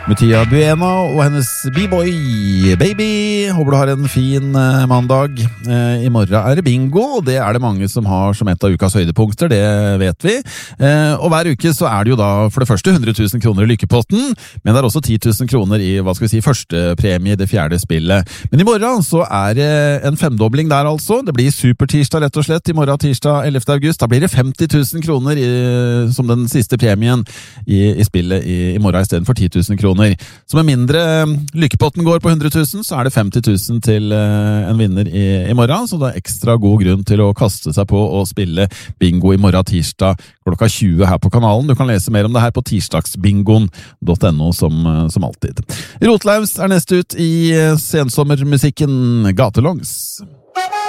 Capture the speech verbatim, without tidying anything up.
Mutia Buena og hennes B-boy Baby. Håper du har en fin eh, mandag. Eh, I morgen er det bingo, og det er det mange som har som et av ukas høydepunkter, det vet vi. Eh, og hver uke så er det jo da for det første hundre tusen kroner i lykkepotten, men det er også ti tusen kroner i, hva skal vi si, første premie i det fjerde spillet. Men i morgen så er det en femdobling der altså. Det blir supertirsdag rett og slett. I morgen tirsdag ellevte august, da blir det femti tusen kroner i, som den siste premien i, i spillet i, i morgen i stedet for ti tusen kroner. Så med mindre lykkepotten går på hundre tusen, så er det femti tusen til en vinner i, i morgen, så det er ekstra god grunn til å kaste seg på og spille bingo i morgen tirsdag klokka tjue her på kanalen. Du kan lese mer om det her på tirsdagsbingoen punktum no som, som alltid. Rotlaus er neste ut i sensommermusikken Gatelongs.